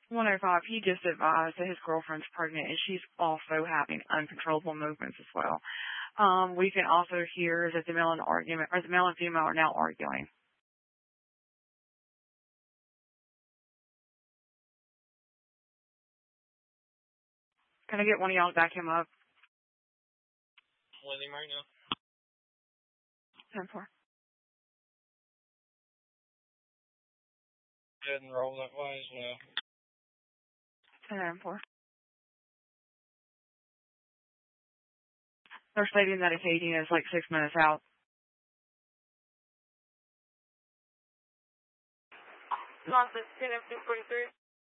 105, he just advised that his girlfriend's pregnant and she's also having uncontrollable movements as well. We can also hear that the male and female are now arguing. Can I get one of y'all to back him up? With him right now. 10-4. Go ahead and roll that way as well. 10-4. They're stating that it's 18 is like 6 minutes out. Lost 10-43.